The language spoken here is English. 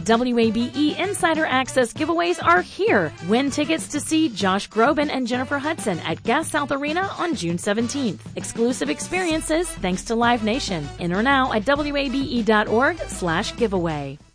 WABE Insider Access giveaways are here. Win tickets to see Josh Groban and Jennifer Hudson at Gas South Arena on June 17th. Exclusive experiences thanks to Live Nation. Enter now at WABE.org/giveaway.